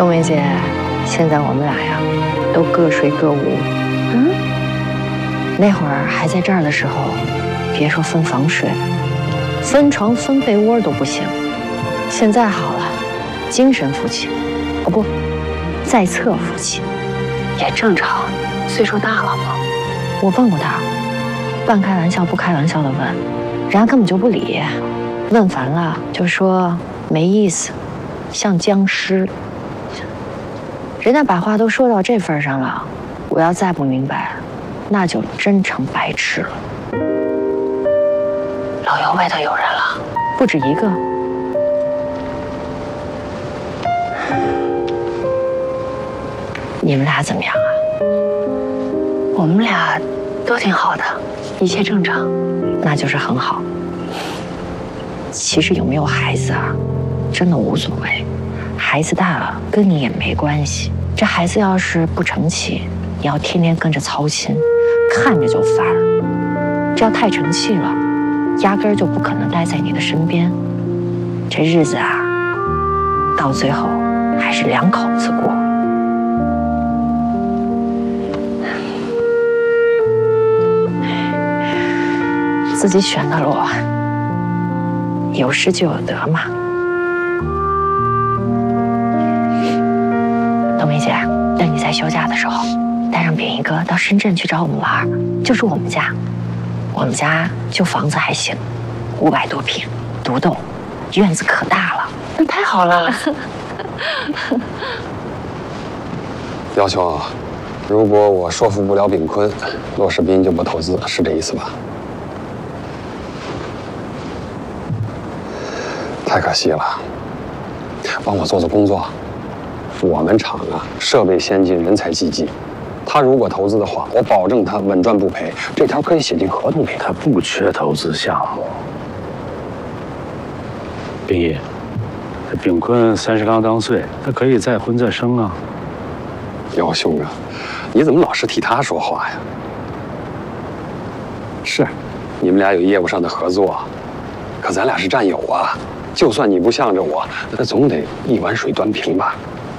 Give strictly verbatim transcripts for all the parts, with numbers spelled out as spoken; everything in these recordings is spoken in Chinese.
冬梅姐，现在我们俩呀，都各睡各屋。嗯，那会儿还在这儿的时候，别说分房睡，分床分被窝都不行。现在好了，精神夫妻，哦不，在册夫妻，也正常。岁数大了嘛。我问过他，半开玩笑不开玩笑的问，人家根本就不理。问烦了就说没意思，像僵尸。人家把话都说到这份上了，我要再不明白，那就真成白痴了。老姚外头有人了，不止一个。你们俩怎么样啊？我们俩都挺好的，一切正常，那就是很好。其实有没有孩子啊，真的无所谓，孩子大了跟你也没关系。这孩子要是不成器，你要天天跟着操心，看着就烦。这要太成器了，压根儿就不可能待在你的身边。这日子啊，到最后还是两口子过。自己选的路，有失就有得嘛。冬梅姐，等你在休假的时候，带上秉一哥到深圳去找我们玩，就住我们家。我们家就房子还行，五百多平，独栋，院子可大了。那太好了。 要求，如果我说服不了秉坤，骆世斌就不投资，是这意思吧？太可惜了，帮我做做工作。我们厂啊，设备先进，人才济济。他如果投资的话，我保证他稳赚不赔。这条可以写进合同里。 他不缺投资项目。秉义，这秉坤三十刚当岁，他可以再婚再生啊。 姚兄啊，你怎么老是替他说话呀？是，你们俩有业务上的合作，可咱俩是战友啊。就算你不向着我，那总得一碗水端平吧？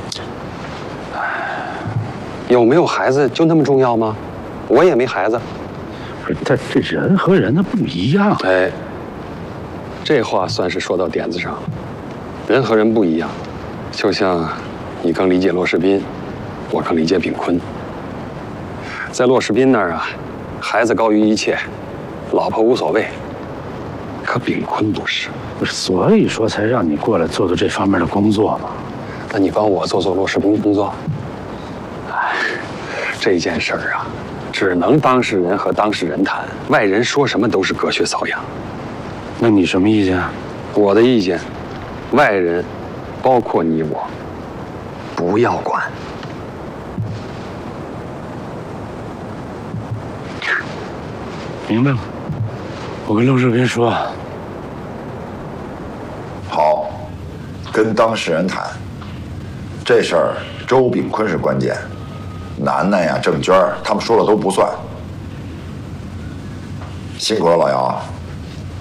有没有孩子就那么重要吗？我也没孩子。 不是，但这人和人的不一样。 哎，这话算是说到点子上了。人和人不一样，就像你更理解骆世斌，我更理解秉坤。在骆世斌那儿啊，孩子高于一切，老婆无所谓。可秉坤不是。 不是，所以说才让你过来做做这方面的工作嘛。 那你帮我做做骆世斌工作。哎，这件事儿啊，只能当事人和当事人谈，外人说什么都是隔靴搔痒。 那你什么意见？ 我的意见，外人，包括你我，不要管。 明白了，我跟陆世斌说。 好，跟当事人谈。这事儿周秉坤是关键，楠楠呀、郑娟他们说了都不算。辛苦了，老姚。